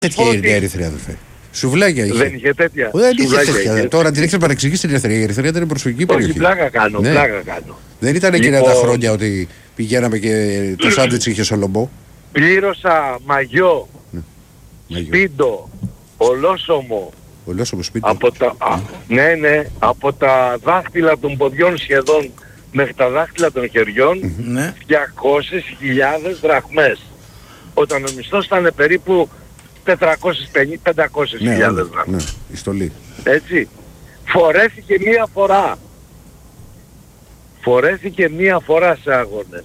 Τέτοια η Ερυθρέα, αδελφέ. Σουβλάκια είχε. Δεν είχε τέτοια. Δεν είχε τέτοια. Τώρα την έχεις παρεξηγήσει την Ερυθρέα. Η Ερυθρέα ήταν προσφυγική περιοχή. Όχι, πλάκα κάνω. Δεν ήταν εκείνα τα χρόνια ότι πηγαίναμε και το σάντουιτς είχε σολομπό. Πλήρωσα μαγιό, σπίντο, ολόσωμο. Ολόσωμο σπίτι. Ναι, από τα δάχτυλα των ποδιών σχεδόν μέχρι τα δάχτυλα των χεριών, 200.000 δραχμές. Όταν ο μισθός ήταν περίπου 450-500.000 δραχμές. Ναι, η στολή. Έτσι. Φορέθηκε μία φορά σε αγώνες.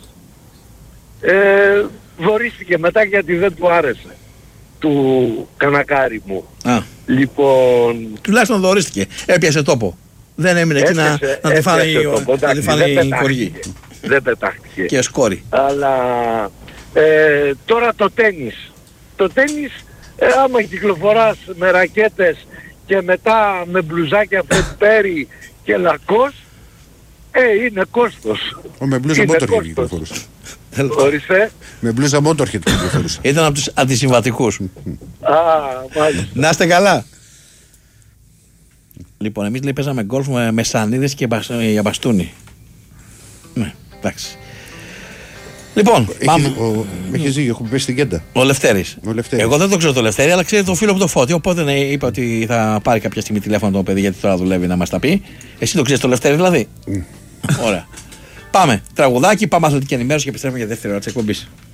Δωρίστηκε μετά γιατί δεν του άρεσε. Του κανακάρι μου. Λοιπόν... Τουλάχιστον δωρίστηκε. Έπιασε τόπο. Δεν έμεινε εκεί να τη φάνε οι κοργοί. Δεν πετάχτηκε. Και σκόρη. Αλλά τώρα το τένις. Το τένις, άμα κυκλοφοράς με ρακέτες και μετά με μπλουζάκια φετπέρι και λακός, είναι κόστος. Με μπλούζα Motorhead κυκλοφορούσε. Ορίστε. Με μπλούζα Motorhead κυκλοφορούσε. Ήταν από τους αντισυμβατικούς. Μάλιστα. Να είστε καλά. Λοιπόν, εμείς λέει παίζαμε γκολφ με σανίδες και για μπαστούνι. Ναι, εντάξει. Λοιπόν, πάμε. Έχει ζύγει, έχουμε πέσει στην Κέντα. Ο Λευτέρης. Εγώ δεν το ξέρω το Λευτέρη, αλλά ξέρει το φίλο από το Φώτη. Οπότε είπα ότι θα πάρει κάποια στιγμή τηλέφωνο το παιδί, γιατί τώρα δουλεύει να μας τα πει. Εσύ το ξέρεις το Λευτέρη δηλαδή. Ωραία. Πάμε. Τραγουδάκι, πάμε αθλητική ενημέρωση και επιστρέφουμε για δεύτερη ώρα της εκπομπής.